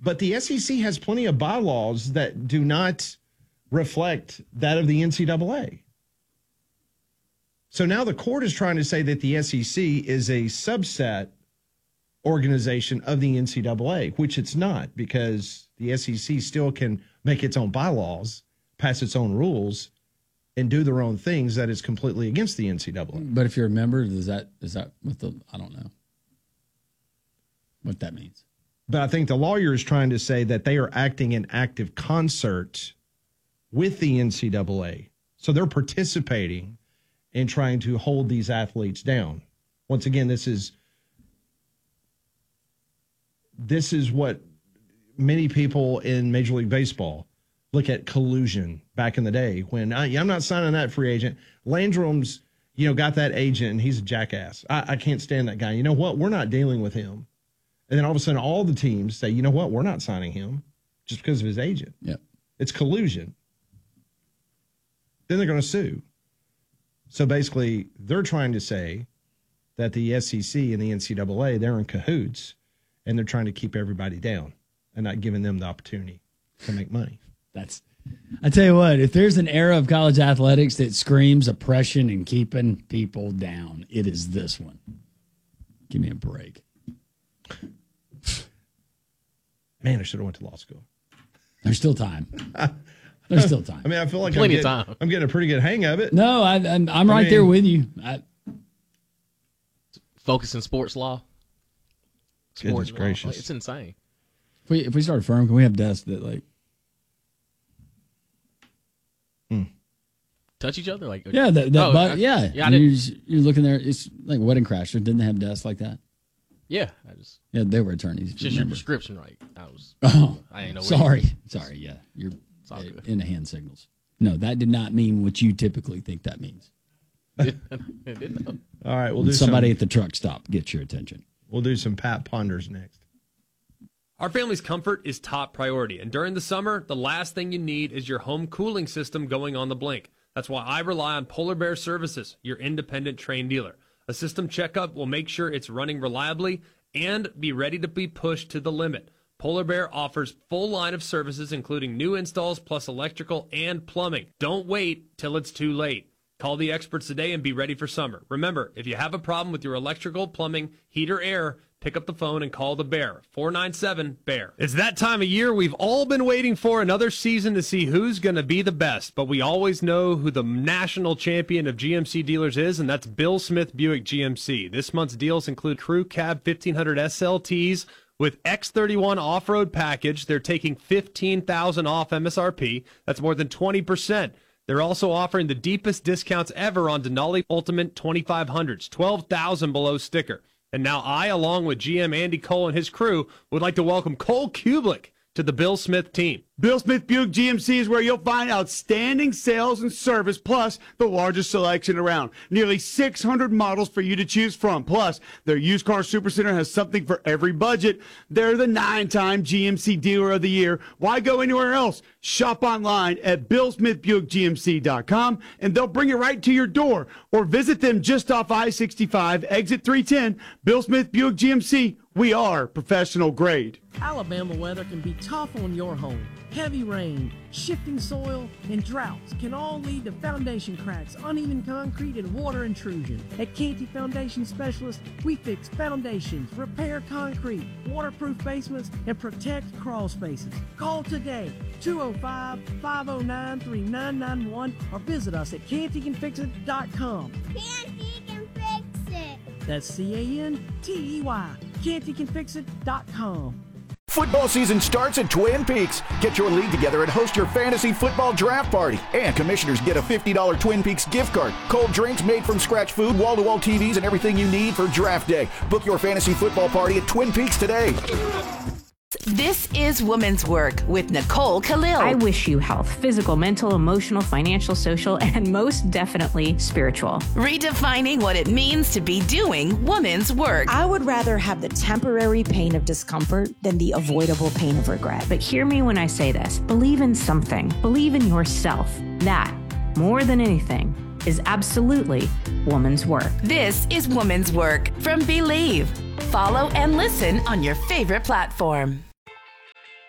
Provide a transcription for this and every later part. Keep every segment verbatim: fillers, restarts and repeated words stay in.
But the S E C has plenty of bylaws that do not reflect that of the N C double A. So now the court is trying to say that the S E C is a subset organization of the N C double A, which it's not, because the S E C still can make its own bylaws, pass its own rules, and do their own things that is completely against the N C double A. But if you're a member, is that is that what the I don't know what that means. But I think the lawyer is trying to say that they are acting in active concert with the N C double A. So they're participating in trying to hold these athletes down. Once again, this is this is what many people in Major League Baseball look at collusion back in the day when I, I'm not signing that free agent. Landrum's, you know, got that agent and he's a jackass. I, I can't stand that guy. You know what? We're not dealing with him. And then all of a sudden, all the teams say, you know what? We're not signing him just because of his agent. Yep. It's collusion. Then they're going to sue. So basically, they're trying to say that the S E C and the N C double A, they're in cahoots, and they're trying to keep everybody down and not giving them the opportunity to make money. That's, I tell you what, if there's an era of college athletics that screams oppression and keeping people down, it is this one. Give me a break. Man, I should have went to law school. There's still time. There's still time. I mean, I feel like Plenty I'm of getting, time. I'm getting a pretty good hang of it. No, I, I'm, I'm right I mean, there with you. I, Focus in sports law. Goodness law. gracious. Like, it's insane. if we if we start a firm, can we have desks that like touch each other? Like yeah, that, that oh, but I, yeah, yeah I you're, didn't, just- you're looking there. It's like Wedding Crashers. Didn't they have desks like that? yeah, I just Yeah, they were attorneys. just your remember. prescription, right? I was. Oh, I ain't know. sorry, sorry. Yeah, you're all uh, good. in the hand signals. No, that did not mean what you typically think that means. It didn't know. All right, we'll do Somebody some, at the truck stop gets your attention. We'll do some Pat Ponders next. Our family's comfort is top priority, and during the summer, the last thing you need is your home cooling system going on the blink. That's why I rely on Polar Bear Services, your independent Trane dealer. A system checkup will make sure it's running reliably and be ready to be pushed to the limit. Polar Bear offers full line of services, including new installs plus electrical and plumbing. Don't wait till it's too late. Call the experts today and be ready for summer. Remember, if you have a problem with your electrical, plumbing, heat, or air, pick up the phone and call the Bear, four nine seven, B E A R. It's that time of year we've all been waiting for, another season to see who's going to be the best. But we always know who the national champion of G M C dealers is, and that's Bill Smith Buick G M C. This month's deals include Crew Cab fifteen hundred S L Ts with X thirty-one off-road package. They're taking fifteen thousand dollars off M S R P. That's more than twenty percent. They're also offering the deepest discounts ever on Denali Ultimate twenty-five hundreds, twelve thousand dollars below sticker. And now I, along with G M Andy Cole and his crew, would like to welcome Cole Kublik to the Bill Smith team. Bill Smith Buick G M C is where you'll find outstanding sales and service, plus the largest selection around. Nearly six hundred models for you to choose from. Plus, their used car supercenter has something for every budget. They're the nine-time G M C Dealer of the Year. Why go anywhere else? Shop online at bill smith buick g m c dot com, and they'll bring it right to your door. Or visit them just off I sixty-five, exit three ten. Bill Smith Buick G M C. We are professional grade. Alabama weather can be tough on your home. Heavy rain, shifting soil, and droughts can all lead to foundation cracks, uneven concrete, and water intrusion. At Canty Foundation Specialists, we fix foundations, repair concrete, waterproof basements, and protect crawl spaces. Call today, two oh five, five oh nine, three nine nine one, or visit us at canty can fix it dot com. Canty can fix it. That's C A N T E Y, canty can fix it dot com. Football season starts at Twin Peaks. Get your league together and host your fantasy football draft party. And commissioners get a fifty dollars Twin Peaks gift card. Cold drinks, made from scratch food, wall-to-wall T Vs, and everything you need for draft day. Book your fantasy football party at Twin Peaks today. This is Women's Work with Nicole Khalil. I wish you health, physical, mental, emotional, financial, social, and most definitely spiritual. Redefining what it means to be doing women's work. I would rather have the temporary pain of discomfort than the avoidable pain of regret. But hear me when I say this. Believe in something. Believe in yourself. That, more than anything, is absolutely woman's work. This is Woman's Work from Believe. Follow and listen on your favorite platform.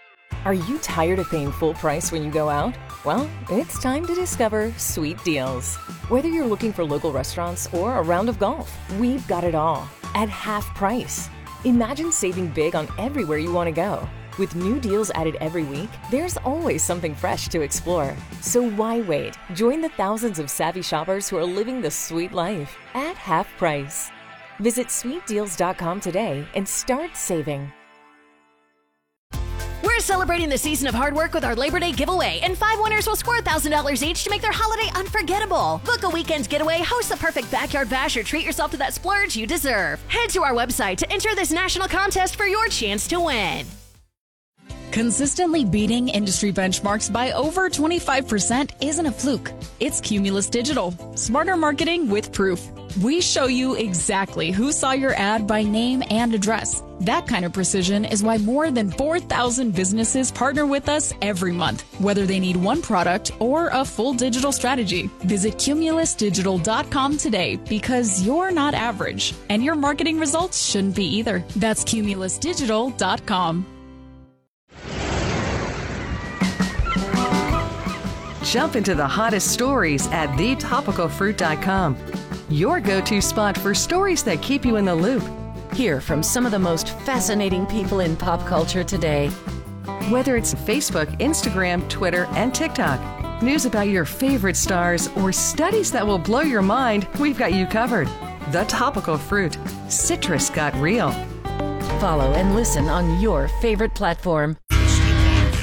Are you tired of paying full price when you go out? Well, it's time to discover Sweet Deals. Whether you're looking for local restaurants or a round of golf, we've got it all at half price. Imagine saving big on everywhere you want to go. With new deals added every week, there's always something fresh to explore. So why wait? Join the thousands of savvy shoppers who are living the sweet life at half price. Visit sweet deals dot com today and start saving. We're celebrating the season of hard work with our Labor Day giveaway, and five winners will score one thousand dollars each to make their holiday unforgettable. Book a weekend getaway, host the perfect backyard bash, or treat yourself to that splurge you deserve. Head to our website to enter this national contest for your chance to win. Consistently beating industry benchmarks by over twenty-five percent isn't a fluke. It's Cumulus Digital. Smarter marketing with proof. We show you exactly who saw your ad by name and address. That kind of precision is why more than four thousand businesses partner with us every month, whether they need one product or a full digital strategy. Visit cumulus digital dot com today, because you're not average, and your marketing results shouldn't be either. That's cumulus digital dot com. Jump into the hottest stories at the topical fruit dot com. Your go-to spot for stories that keep you in the loop. Hear from some of the most fascinating people in pop culture today. Whether it's Facebook, Instagram, Twitter, and TikTok, news about your favorite stars, or studies that will blow your mind, we've got you covered. The Topical Fruit. Citrus got real. Follow and listen on your favorite platform.